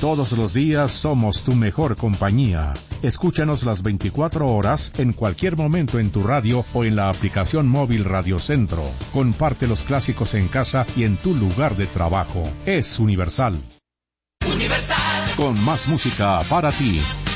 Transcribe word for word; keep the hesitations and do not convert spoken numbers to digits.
Todos los días somos tu mejor compañía. Escúchanos las veinticuatro horas, en cualquier momento en tu radio o en la aplicación móvil Radio Centro. Comparte los clásicos en casa y en tu lugar de trabajo. Es Universal. Universal. Con más música para ti.